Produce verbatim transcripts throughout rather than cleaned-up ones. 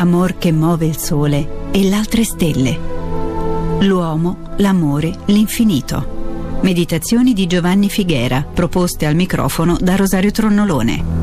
amor che muove il sole e l'altre stelle. L'uomo, l'amore, l'infinito. Meditazioni di Giovanni Figuera, proposte al microfono da Rosario Tronnolone.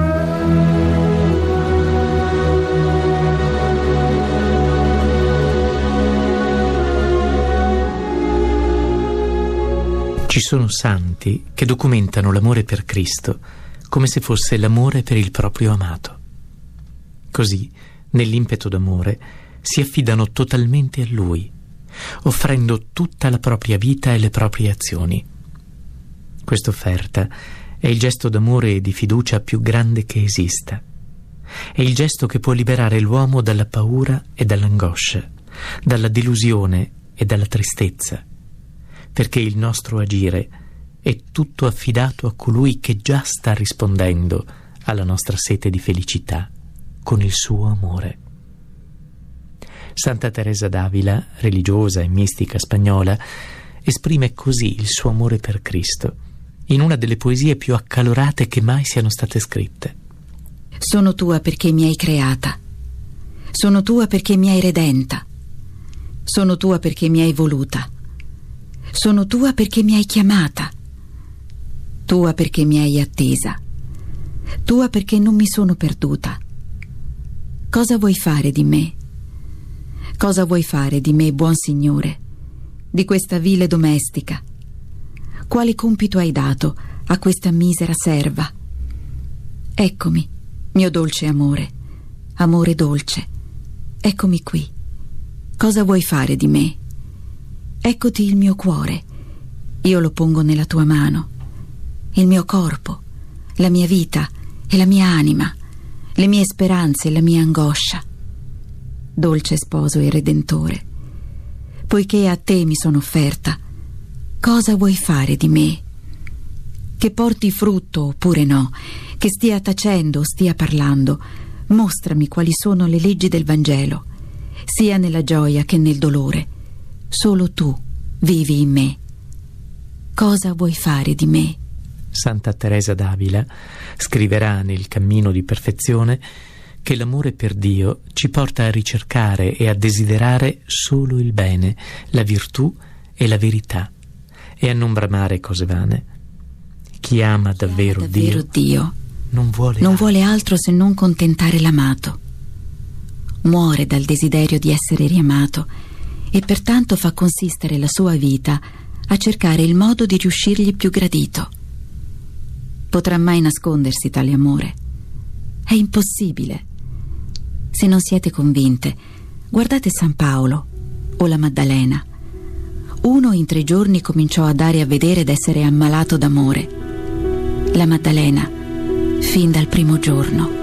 Ci sono santi che documentano l'amore per Cristo come se fosse l'amore per il proprio amato. Così, nell'impeto d'amore, si affidano totalmente a Lui, offrendo tutta la propria vita e le proprie azioni. Questa offerta è il gesto d'amore e di fiducia più grande che esista. È il gesto che può liberare l'uomo dalla paura e dall'angoscia, dalla delusione e dalla tristezza, perché il nostro agire è tutto affidato a colui che già sta rispondendo alla nostra sete di felicità con il suo amore. Santa Teresa d'Avila, religiosa e mistica spagnola, esprime così il suo amore per Cristo in una delle poesie più accalorate che mai siano state scritte. Sono tua perché mi hai creata, sono tua perché mi hai redenta, sono tua perché mi hai voluta, sono tua perché mi hai chiamata, tua perché mi hai attesa, tua perché non mi sono perduta. Cosa vuoi fare di me? Cosa vuoi fare di me, buon Signore, di questa vile domestica? Quale compito hai dato a questa misera serva? Eccomi, mio dolce amore, amore dolce, eccomi qui. Cosa vuoi fare di me? Eccoti il mio cuore, io lo pongo nella tua mano, il mio corpo, la mia vita e la mia anima, le mie speranze e la mia angoscia. Dolce sposo e redentore, poiché a te mi sono offerta, cosa vuoi fare di me? Che porti frutto oppure no, che stia tacendo o stia parlando, mostrami quali sono le leggi del Vangelo, sia nella gioia che nel dolore. Solo tu vivi in me. Cosa vuoi fare di me? Santa Teresa d'Avila scriverà nel Cammino di Perfezione che l'amore per Dio ci porta a ricercare e a desiderare solo il bene, la virtù e la verità, e a non bramare cose vane. Chi ama davvero, Chi ama davvero Dio, Dio non, vuole, non altro. vuole altro se non contentare l'amato. Muore dal desiderio di essere riamato e pertanto fa consistere la sua vita a cercare il modo di riuscirgli più gradito. Potrà mai nascondersi tale amore? È impossibile. Se non siete convinte, guardate San Paolo o la Maddalena. Uno in tre giorni cominciò a dare a vedere d'essere ammalato d'amore. La Maddalena, fin dal primo giorno.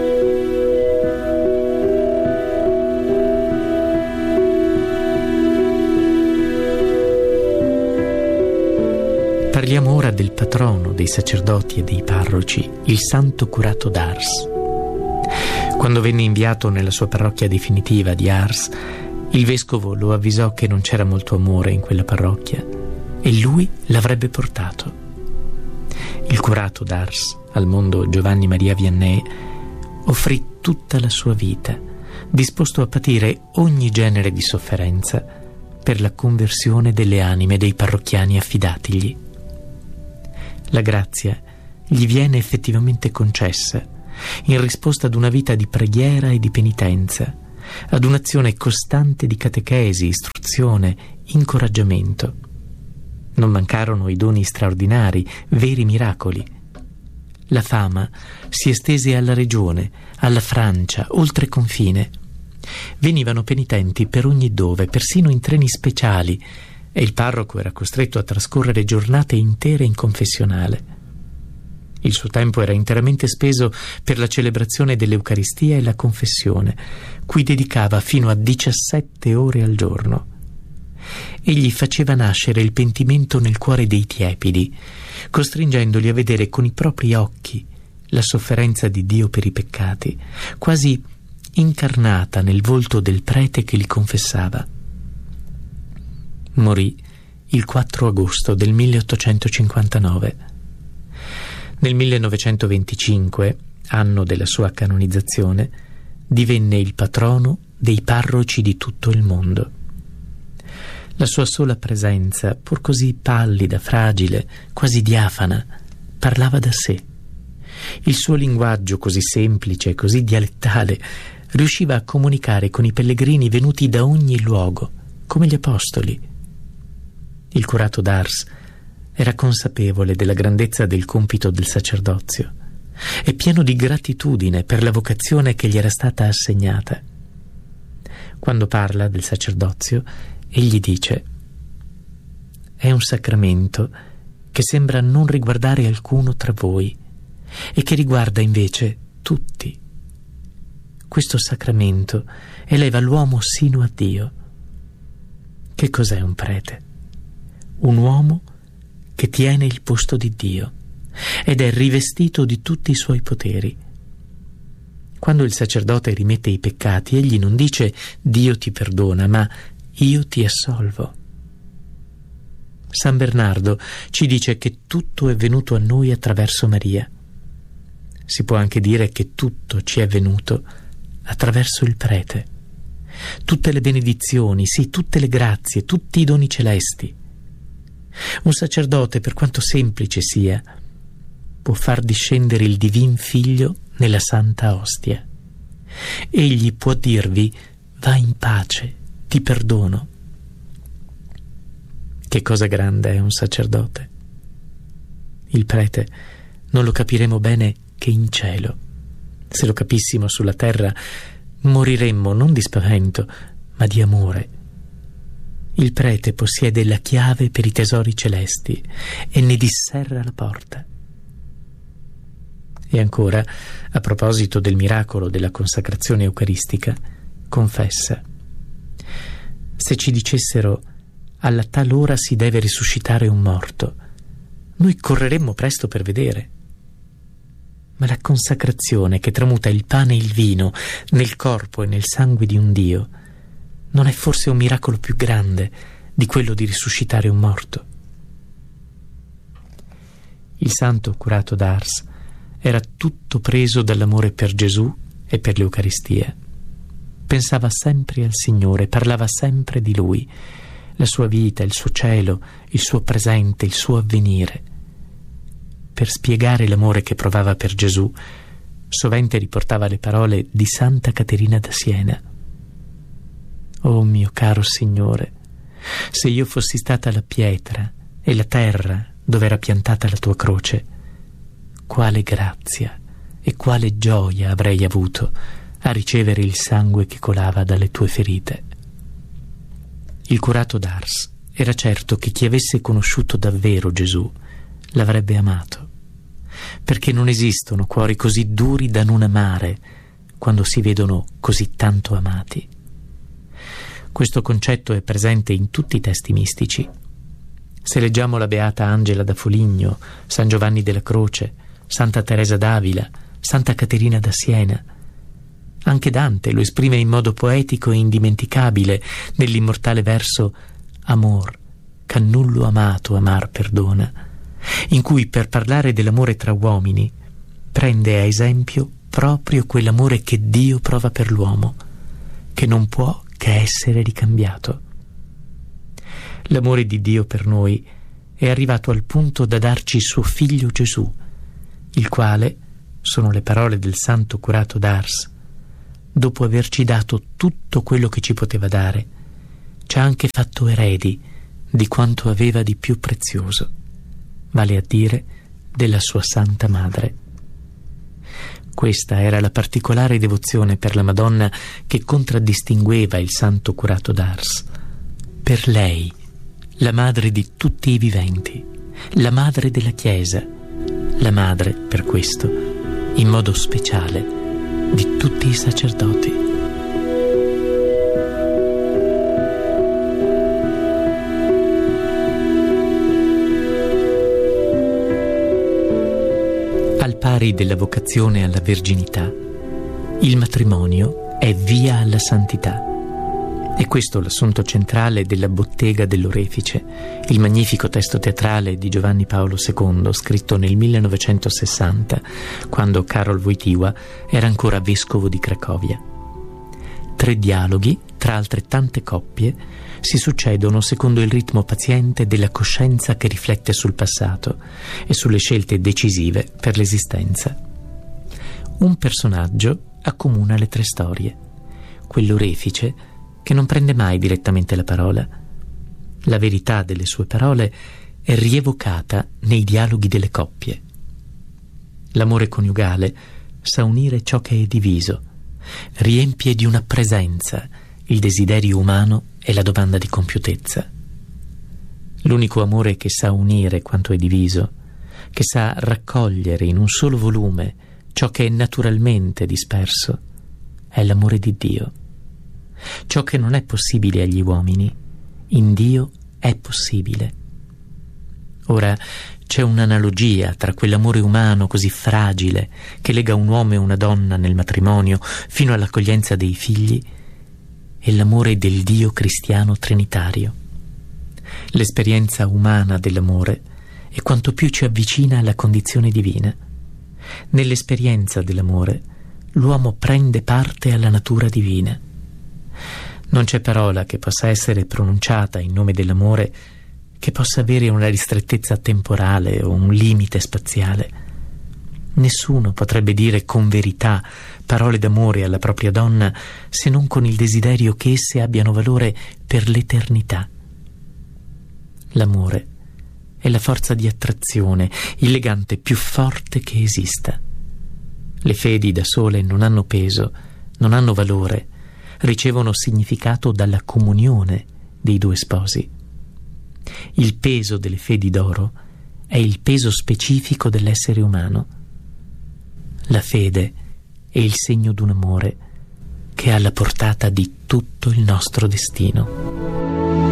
Parliamo ora del patrono dei sacerdoti e dei parroci, il santo curato d'Ars. Quando venne inviato nella sua parrocchia definitiva di Ars, il vescovo lo avvisò che non c'era molto amore in quella parrocchia e lui l'avrebbe portato. Il curato d'Ars, al mondo Giovanni Maria Vianney, offrì tutta la sua vita, disposto a patire ogni genere di sofferenza per la conversione delle anime dei parrocchiani affidatigli. La grazia gli viene effettivamente concessa in risposta ad una vita di preghiera e di penitenza, ad un'azione costante di catechesi, istruzione, incoraggiamento. Non mancarono i doni straordinari, veri miracoli. La fama si estese alla regione, alla Francia, oltre confine. Venivano penitenti per ogni dove, persino in treni speciali, e il parroco era costretto a trascorrere giornate intere in confessionale. Il suo tempo era interamente speso per la celebrazione dell'Eucaristia e la confessione, cui dedicava fino a diciassette ore al giorno. Egli faceva nascere il pentimento nel cuore dei tiepidi, costringendoli a vedere con i propri occhi la sofferenza di Dio per i peccati, quasi incarnata nel volto del prete che li confessava. Morì il quattro agosto del milleottocentocinquantanove. Nel millenovecentoventicinque, anno della sua canonizzazione, divenne il patrono dei parroci di tutto il mondo. La sua sola presenza, pur così pallida, fragile, quasi diafana, parlava da sé. Il suo linguaggio, così semplice e così dialettale, riusciva a comunicare con i pellegrini venuti da ogni luogo, come gli apostoli. Il curato d'Ars era consapevole della grandezza del compito del sacerdozio e pieno di gratitudine per la vocazione che gli era stata assegnata. Quando parla del sacerdozio, egli dice: «È un sacramento che sembra non riguardare alcuno tra voi e che riguarda invece tutti. Questo sacramento eleva l'uomo sino a Dio». Che cos'è un prete? Un uomo che tiene il posto di Dio ed è rivestito di tutti i suoi poteri. Quando il sacerdote rimette i peccati, egli non dice «Dio ti perdona», ma «Io ti assolvo». San Bernardo ci dice che tutto è venuto a noi attraverso Maria. Si può anche dire che tutto ci è venuto attraverso il prete. Tutte le benedizioni, sì, tutte le grazie, tutti i doni celesti. Un sacerdote, per quanto semplice sia, può far discendere il Divin Figlio nella Santa Ostia. Egli può dirvi: «Va in pace, ti perdono». Che cosa grande è un sacerdote! Il prete non lo capiremo bene che in cielo. Se lo capissimo sulla terra, moriremmo non di spavento, ma di amore. Il prete possiede la chiave per i tesori celesti e ne disserra la porta. E ancora, a proposito del miracolo della consacrazione eucaristica, confessa: «Se ci dicessero alla tal ora si deve risuscitare un morto, noi correremmo presto per vedere. Ma la consacrazione che tramuta il pane e il vino nel corpo e nel sangue di un Dio non è forse un miracolo più grande di quello di risuscitare un morto?» Il santo curato d'Ars era tutto preso dall'amore per Gesù e per l'Eucaristia. Pensava sempre al Signore, parlava sempre di Lui, la sua vita, il suo cielo, il suo presente, il suo avvenire. Per spiegare l'amore che provava per Gesù, sovente riportava le parole di Santa Caterina da Siena: «Oh mio caro Signore, se io fossi stata la pietra e la terra dove era piantata la tua croce, quale grazia e quale gioia avrei avuto a ricevere il sangue che colava dalle tue ferite». Il curato d'Ars era certo che chi avesse conosciuto davvero Gesù l'avrebbe amato, perché non esistono cuori così duri da non amare quando si vedono così tanto amati. Questo concetto è presente in tutti i testi mistici. Se leggiamo la Beata Angela da Foligno, San Giovanni della Croce, Santa Teresa d'Avila, Santa Caterina da Siena, anche Dante lo esprime in modo poetico e indimenticabile nell'immortale verso «Amor, ch'a nullo amato amar perdona», in cui, per parlare dell'amore tra uomini, prende a esempio proprio quell'amore che Dio prova per l'uomo, che non può che essere ricambiato. L'amore di Dio per noi è arrivato al punto da darci suo figlio Gesù, il quale, sono le parole del santo curato d'Ars, dopo averci dato tutto quello che ci poteva dare, ci ha anche fatto eredi di quanto aveva di più prezioso, vale a dire della sua Santa Madre. Questa era la particolare devozione per la Madonna che contraddistingueva il santo curato d'Ars. Per lei, la madre di tutti i viventi, la madre della Chiesa, la madre, per questo, in modo speciale, di tutti i sacerdoti. Al pari della vocazione alla verginità, il matrimonio è via alla santità. È questo l'assunto centrale della Bottega dell'Orefice, il magnifico testo teatrale di Giovanni Paolo secondo, scritto nel millenovecentosessanta, quando Karol Wojtyła era ancora vescovo di Cracovia. Tre dialoghi tra altrettante coppie si succedono secondo il ritmo paziente della coscienza che riflette sul passato e sulle scelte decisive per l'esistenza. Un personaggio accomuna le tre storie, quell'orefice che non prende mai direttamente la parola. La verità delle sue parole è rievocata nei dialoghi delle coppie. L'amore coniugale sa unire ciò che è diviso, riempie di una presenza il desiderio umano e la domanda di compiutezza. L'unico amore che sa unire quanto è diviso, che sa raccogliere in un solo volume ciò che è naturalmente disperso, è l'amore di Dio. Ciò che non è possibile agli uomini, in Dio è possibile. Ora, c'è un'analogia tra quell'amore umano così fragile che lega un uomo e una donna nel matrimonio fino all'accoglienza dei figli e l'amore del Dio cristiano trinitario. L'esperienza umana dell'amore è quanto più ci avvicina alla condizione divina. Nell'esperienza dell'amore l'uomo prende parte alla natura divina. Non c'è parola che possa essere pronunciata in nome dell'amore che possa avere una ristrettezza temporale o un limite spaziale. Nessuno potrebbe dire con verità parole d'amore alla propria donna se non con il desiderio che esse abbiano valore per l'eternità. L'amore è la forza di attrazione, il legante più forte che esista. Le fedi da sole non hanno peso, non hanno valore, ricevono significato dalla comunione dei due sposi. Il peso delle fedi d'oro è il peso specifico dell'essere umano. La fede è il segno d'un amore che ha la portata di tutto il nostro destino.